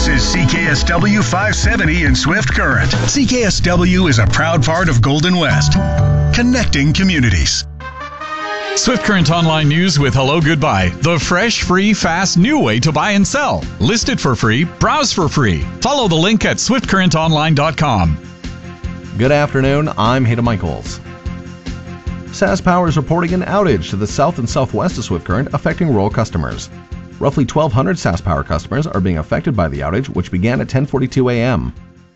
This is CKSW 570 in Swift Current. CKSW is a proud part of Golden West, connecting communities. Swift Current Online News with Hello Goodbye. The fresh, free, fast, new way to buy and sell. List it for free, browse for free. Follow the link at swiftcurrentonline.com. Good afternoon, I'm Hayden Michaels. SaskPower is reporting an outage to the south and southwest of Swift Current affecting rural customers. Roughly 1,200 SaskPower customers are being affected by the outage, which began at 10:42 a.m.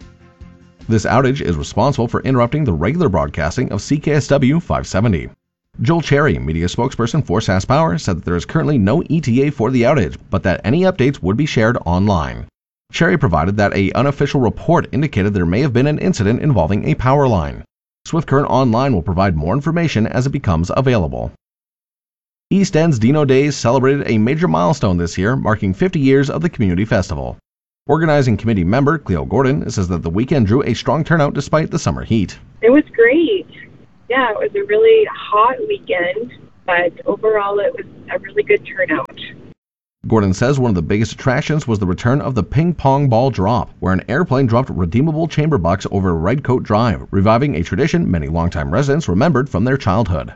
This outage is responsible for interrupting the regular broadcasting of CKSW 570. Joel Cherry, media spokesperson for SaskPower, said that there is currently no ETA for the outage, but that any updates would be shared online. Cherry provided that an unofficial report indicated there may have been an incident involving a power line. Swift Current Online will provide more information as it becomes available. East End's Dino Days celebrated a major milestone this year, marking 50 years of the community festival. Organizing committee member Cleo Gordon says that the weekend drew a strong turnout despite the summer heat. It was great. Yeah, it was a really hot weekend, but overall it was a really good turnout. Gordon says one of the biggest attractions was the return of the ping pong ball drop, where an airplane dropped redeemable chamber bucks over Redcoat Drive, reviving a tradition many longtime residents remembered from their childhood.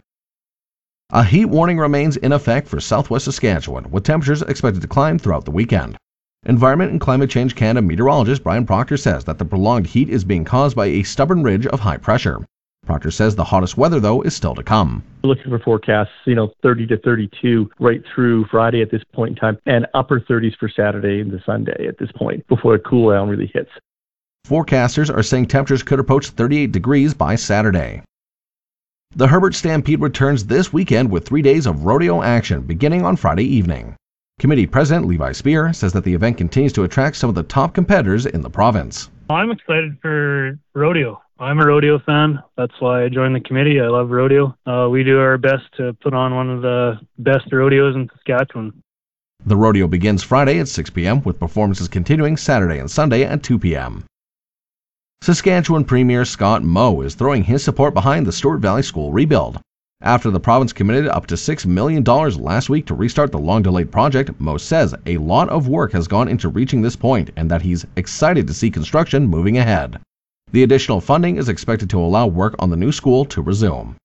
A heat warning remains in effect for southwest Saskatchewan, with temperatures expected to climb throughout the weekend. Environment and Climate Change Canada meteorologist Brian Proctor says that the prolonged heat is being caused by a stubborn ridge of high pressure. Proctor says the hottest weather, though, is still to come. We're looking for forecasts, 30 to 32 right through Friday at this point in time, and upper 30s for Saturday into Sunday at this point before a cool down really hits. Forecasters are saying temperatures could approach 38 degrees by Saturday. The Herbert Stampede returns this weekend with 3 days of rodeo action beginning on Friday evening. Committee President Levi Spear says that the event continues to attract some of the top competitors in the province. I'm excited for rodeo. I'm a rodeo fan. That's why I joined the committee. I love rodeo. We do our best to put on one of the best rodeos in Saskatchewan. The rodeo begins Friday at 6 p.m. with performances continuing Saturday and Sunday at 2 p.m. Saskatchewan Premier Scott Moe is throwing his support behind the Stewart Valley School rebuild. After the province committed up to $6 million last week to restart the long-delayed project, Moe says a lot of work has gone into reaching this point and that he's excited to see construction moving ahead. The additional funding is expected to allow work on the new school to resume.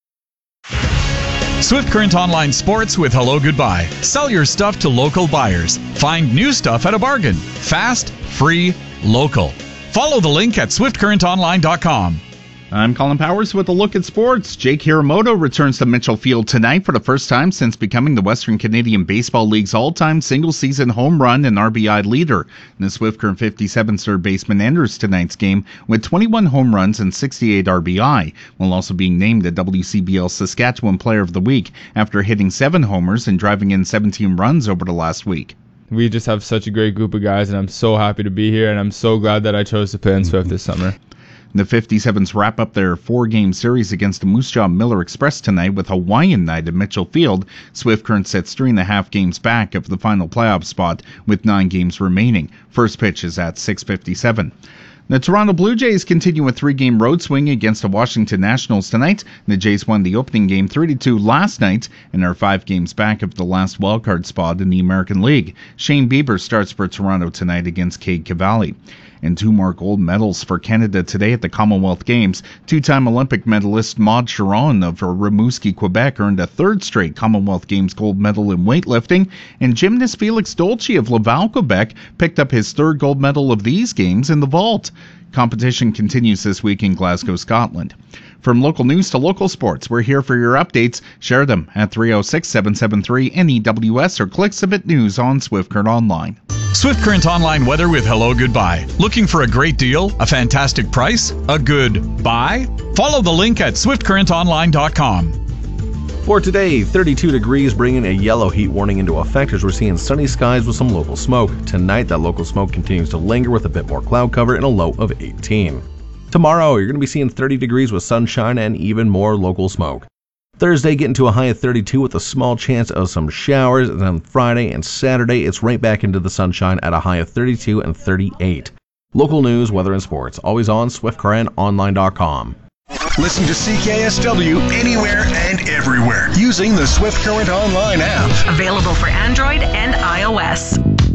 Swift Current Online Sports with Hello Goodbye. Sell your stuff to local buyers. Find new stuff at a bargain. Fast, free, local. Follow the link at swiftcurrentonline.com. I'm Colin Powers with a look at sports. Jake Hiramoto returns to Mitchell Field tonight for the first time since becoming the Western Canadian Baseball League's all-time single-season home run and RBI leader. And the Swift Current 57 third baseman enters tonight's game with 21 home runs and 68 RBI, while also being named the WCBL Saskatchewan Player of the Week after hitting 7 homers and driving in 17 runs over the last week. We just have such a great group of guys, and I'm so happy to be here, and I'm so glad that I chose to play in Swift this summer. The 57s wrap up their 4-game series against the Moose Jaw Miller Express tonight with Hawaiian night at Mitchell Field. Swift Current sits 3.5 games back of the final playoff spot with 9 games remaining. First pitch is at 6:57. The Toronto Blue Jays continue a 3-game road swing against the Washington Nationals tonight. The Jays won the opening game 3-2 last night and are 5 games back of the last wildcard spot in the American League. Shane Bieber starts for Toronto tonight against Cade Cavalli. And 2 more gold medals for Canada today at the Commonwealth Games. 2-time Olympic medalist Maud Chiron of Rimouski, Quebec earned a 3rd straight Commonwealth Games gold medal in weightlifting. And gymnast Felix Dolce of Laval, Quebec picked up his 3rd gold medal of these games in the vault. Competition continues this week in Glasgow, Scotland. From local news to local sports, we're here for your updates. Share them at 306-773-NEWS or click Submit News on Swift Current Online. Swift Current Online weather with Hello Goodbye. Looking for a great deal, a fantastic price, a good buy? Follow the link at swiftcurrentonline.com. For today, 32 degrees, bringing a yellow heat warning into effect as we're seeing sunny skies with some local smoke. Tonight, that local smoke continues to linger with a bit more cloud cover and a low of 18. Tomorrow, you're going to be seeing 30 degrees with sunshine and even more local smoke. Thursday, getting to a high of 32 with a small chance of some showers. And then Friday and Saturday, it's right back into the sunshine at a high of 32 and 38. Local news, weather, and sports, always on SwiftCurrentOnline.com. Listen to CKSW anywhere and everywhere using the Swift Current Online app. Available for Android and iOS.